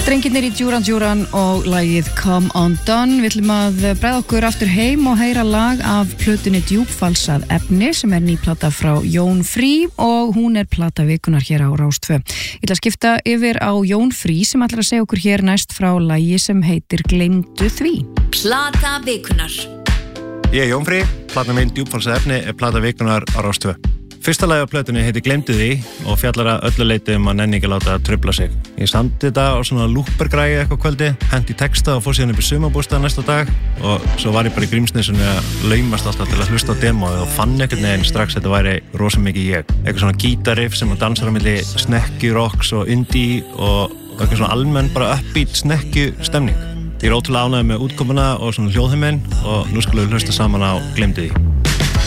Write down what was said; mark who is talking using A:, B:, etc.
A: Drengirnir í Duran Duran og lagið Come Undone. Við ætlum að bregða okkur aftur heim og heyra lag af plötunni Djúpfalsað efni sem ný plata frá Jón Frí og hún plata vikunar hér á Rás 2. Ég ætla að skipta yfir á Jón Frí sem ætlar að segja okkur hér næst frá lagi sem heitir Gleymdu því.
B: Plata vikunar.
C: Ég Jón Frí, platan mín Djúpfalsað efni plata vikunar á Rás 2. Fyrsta lagi á plötunni heitir Gleymdu því og fjallar að öllu leyti að nenni ekki láta að trufla sig. Ég samdi þetta á svona lúpergræði eitthvað kvöldi, hendi texta og fór síðan upp í sumarbústað næsta dag og svo var ég bara í Grímsnesinu að laumast alltaf til að hlusta á demóið og fann einhvern veginn strax að þetta væri rosa mikið ég. Eitthvað svona gítarriff sem að dansar á milli snekkjurocks og indie og eitthvað svona almenn bara upbeat snekkju stemning. Ég ótrúlega ánægður með útkomuna og svona hljóðheiminn og nú skulum við hlusta saman á Gleymdu því.